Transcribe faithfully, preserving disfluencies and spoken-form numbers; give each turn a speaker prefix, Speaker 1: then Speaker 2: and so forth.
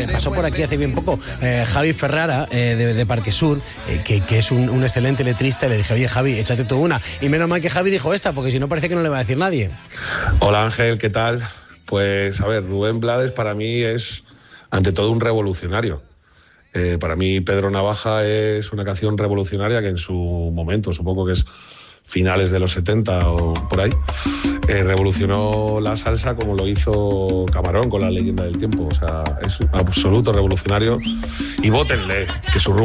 Speaker 1: eh, pasó por aquí hace bien poco eh, Javi Ferrara, eh, de, de Parque Sur, eh, que, que es un, un excelente letrista, y le dije, oye Javi, échate tú una. Y menos mal que Javi dijo esta, porque si no parece que no le va a decir nadie.
Speaker 2: Hola Ángel, ¿qué tal? Pues a ver, Rubén Blades para mí es ante todo un revolucionario. Eh, para mí Pedro Navaja es una canción revolucionaria que en su momento, supongo que es finales de los setenta o por ahí, eh, revolucionó la salsa como lo hizo Camarón con La leyenda del tiempo. O sea, es un absoluto revolucionario. Y vótenle, que su